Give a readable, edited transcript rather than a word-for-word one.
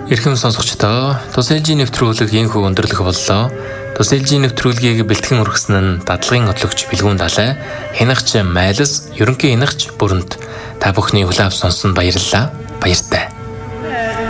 Эрхэм сонсогчдоо, тус ээлжийн нэвтрүүлэг ийхүү өндөрлөх боллоо. Тус ээлжийн нэвтрүүлгийг бэлтгэн өргөсөн нь дадлагын хөтлөгч Билгүүн Далай, хянагч Майлс, ерөнхий хянагч Бүрэнт. Та бүхний хүлээв сонссон баярлалаа. Баяртай.